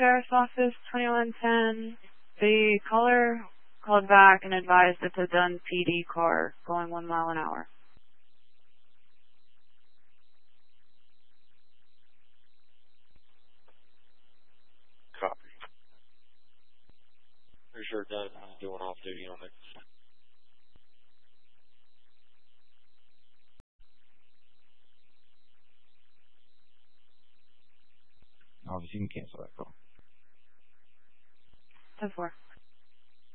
Sheriff's Office, 2110. The caller called back and advised it's a Dunn PD car going 1 mile an hour. Copy. Pretty sure Dunn is doing off duty on it. Obviously, you can cancel that call. 10-4.